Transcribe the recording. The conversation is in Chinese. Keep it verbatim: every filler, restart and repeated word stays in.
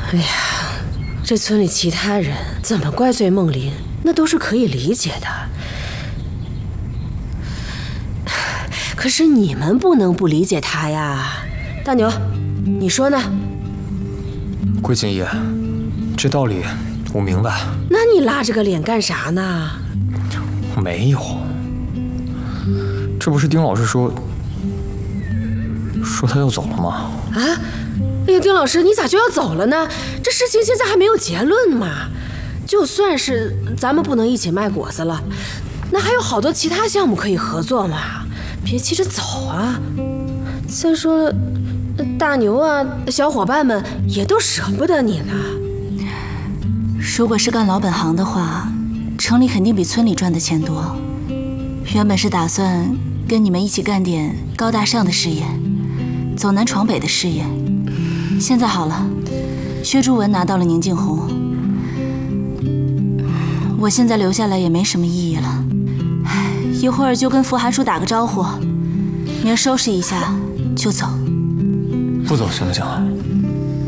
哎呀，这村里其他人怎么怪罪梦林，那都是可以理解的。可是你们不能不理解他呀，大牛，你说呢？ 桂锦衣，这道理我明白。 那你拉着个脸干啥呢？ 没有，这不是丁老师说说他要走了吗？ 啊！哎呀，丁老师，你咋就要走了呢？这事情现在还没有结论嘛。就算是咱们不能一起卖果子了，那还有好多其他项目可以合作嘛。别急着走啊！再说了，大牛啊，小伙伴们也都舍不得你呢。 如果是干老本行的话，城里肯定比村里赚的钱多。原本是打算跟你们一起干点高大上的事业，走南闯北的事业。现在好了，薛朱文拿到了宁静红，我现在留下来也没什么意义了。一会儿就跟福寒叔打个招呼，明儿收拾一下就走。 不走行不行？